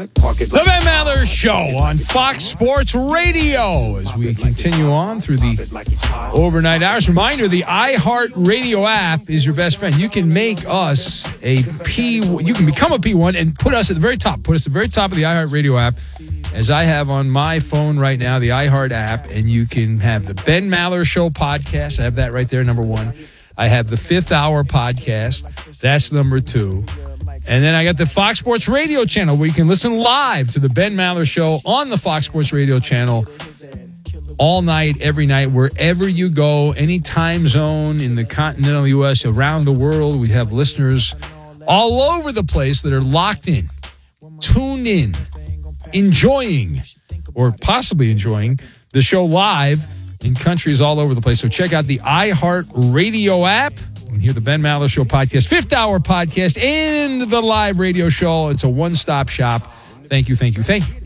The Ben Maller Show on Fox Sports Radio as we continue on through the overnight hours. Reminder, the iHeartRadio app is your best friend. You can make us a P. You can become a P1 and put us at the very top. Put us at the very top of the iHeartRadio app, as I have on my phone right now, the iHeart app, and you can have the Ben Maller Show podcast. I have that right there, number one. I have the Fifth Hour podcast. That's number two. And then I got the Fox Sports Radio channel where you can listen live to the Ben Maller Show on the Fox Sports Radio channel all night, every night, wherever you go, any time zone in the continental U.S., around the world. We have listeners all over the place that are locked in, tuned in, enjoying, or possibly enjoying the show live in countries all over the place. So check out the iHeartRadio app. You can hear the Ben Maller Show podcast, Fifth Hour podcast, and the live radio show. It's a one-stop shop. Thank you, thank you, thank you.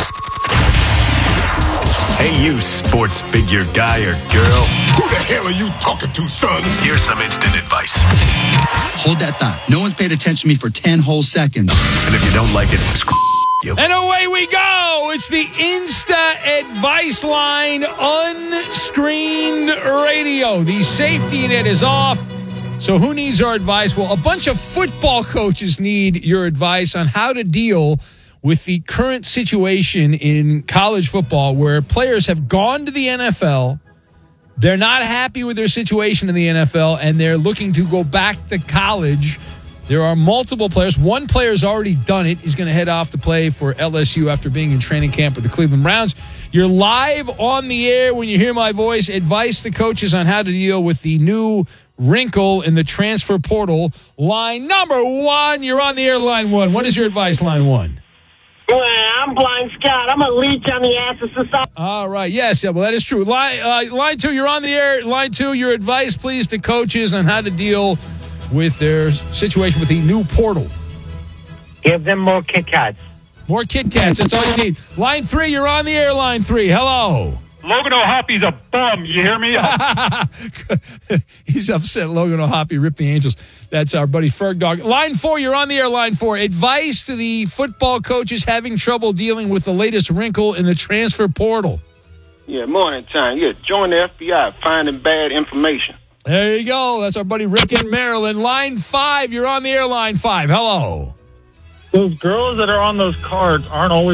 Hey, you sports figure guy or girl. Who the hell are you talking to, son? Here's some instant advice. Hold that thought. No one's paid attention to me for 10 whole seconds. And if you don't like it, screw you. And away we go. It's the Insta Advice Line unscreened radio. The safety net is off. So who needs our advice? Well, a bunch of football coaches need your advice on how to deal with the current situation in college football where players have gone to the NFL. They're not happy with their situation in the NFL, and they're looking to go back to college. There are multiple players. One player's already done it. He's going to head off to play for LSU after being in training camp with the Cleveland Browns. You're live on the air when you hear my voice. Advice to coaches on how to deal with the new wrinkle in the transfer portal. Line number one. You're on the air, line one. What is your advice, line one? Well, I'm Blind Scott. I'm a leech on the ass of society. All right. Yes, well, that is true. Line two, you're on the air. Line two, your advice, please, to coaches on how to deal with their situation with the new portal. Give them more Kit Kats. More Kit Kats. That's all you need. Line three, you're on the air. Line three. Hello. Logan O'Hoppy's a bum. You hear me? He's upset. Logan O'Hoppy ripped the Angels. That's our buddy Ferg Dog. Line four, you're on the air. Line four. Advice to the football coaches having trouble dealing with the latest wrinkle in the transfer portal. Yeah, morning time. Yeah, join the FBI finding bad information. There you go. That's our buddy Rick in Maryland. Line five, you're on the air. Line five. Hello. Those girls that are on those cards aren't always